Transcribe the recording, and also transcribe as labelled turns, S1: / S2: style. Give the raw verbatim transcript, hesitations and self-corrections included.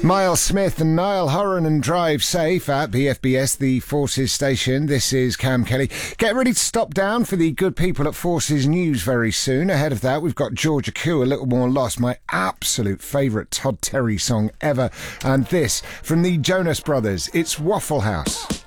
S1: Miles Smith and Niall Horan and Drive Safe at B F B S, the Forces station. This is Cam Kelly. Get ready to stop down for the good people at Forces News very soon. Ahead of that, we've got Georgia Koo, A Little More Lost, my absolute favourite Todd Terry song ever. And this, from the Jonas Brothers, it's Waffle House.